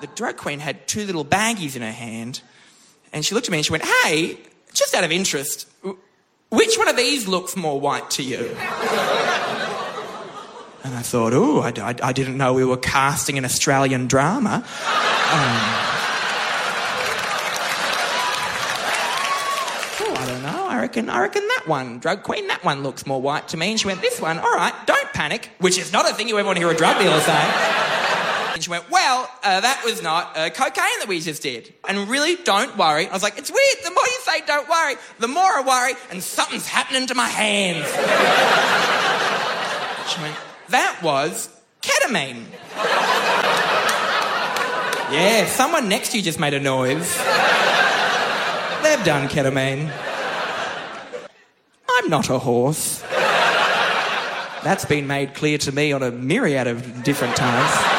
the drug queen had two little baggies in her hand, and she looked at me and she went, "Hey, just out of interest, which one of these looks more white to you?" And I thought, I didn't know we were casting an Australian drama. I don't know. I reckon that one, drug queen, that one looks more white to me. And she went, "This one, all right, don't panic," which is not a thing you ever want to hear a drug dealer say. And she went, "Well, that was not cocaine that we just did. And really, don't worry." I was like, "It's weird. The more you say don't worry, the more I worry, and something's happening to my hands." She went, "That was ketamine." Yeah, someone next to you just made a noise. They've done ketamine. I'm not a horse. That's been made clear to me on a myriad of different times.